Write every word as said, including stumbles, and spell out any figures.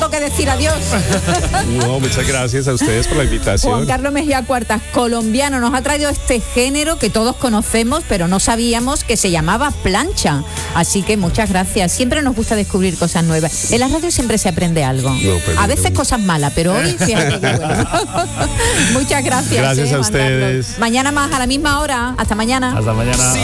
tengo que decir adiós. No, muchas gracias a ustedes por la invitación. Juan Carlos Mejía Cuartas, colombiano, nos ha traído este género que todos conocemos, pero no sabíamos que se llamaba plancha. Así que muchas gracias. Siempre nos gusta descubrir cosas nuevas. En la radio siempre se aprende algo. No, a veces cosas malas, pero hoy fíjate que bueno. Muchas gracias. Gracias eh, a Juan ustedes. Carlos. Mañana más a la misma hora. Hasta mañana. Hasta mañana.